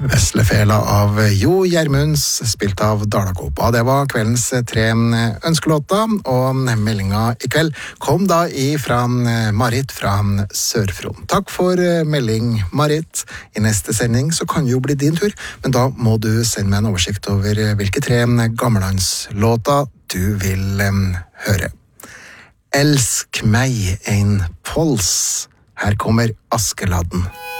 Veslefela av Jo Gjermunds, spilt av Dalakopa. Det var kveldens 3 ønskelåter, og meldinga i kveld kom da fra Marit fra Sør-Fron. Takk for melding, Marit. I neste sending så kan det jo bli din tur, men da må du sende meg en oversikt over hvilke 3 gammellandslåter du vil høre. Elsk meg en pols. Her kommer Askeladden.